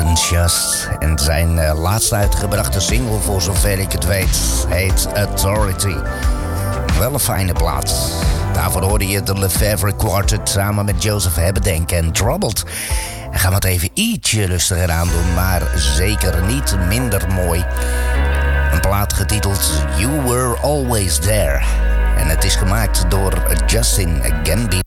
Aaron Just. En zijn laatst uitgebrachte single, voor zover ik het weet, heet Authority. Wel een fijne plaat. Daarvoor hoorde je de Lefevre Quartet samen met Joseph Habedank en Troubled. En gaan we het even ietsje rustiger aan doen, maar zeker niet minder mooi. Een plaat getiteld You Were Always There. En het is gemaakt door Justin Gambino.